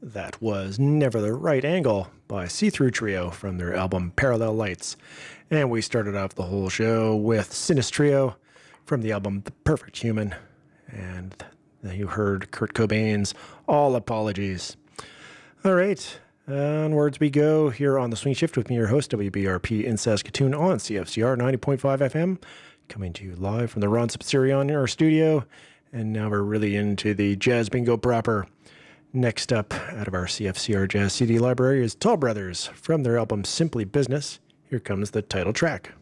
That was Never the Right Angle by See-Through Trio from their album Parallel Lights. And we started off the whole show with Sinistrio from the album The Perfect Human. And then you heard Kurt Cobain's All Apologies. All right, onwards we go here on The Swing Shift with me, your host, WBRP in Saskatoon on CFCR 90.5 FM. Coming to you live from the Ron Spazerian in our studio. And now we're really into the Jazz Bingo proper. Next up, out of our CFCR Jazz CD library, is Tall Brothers from their album Simply Business. Here comes the title track.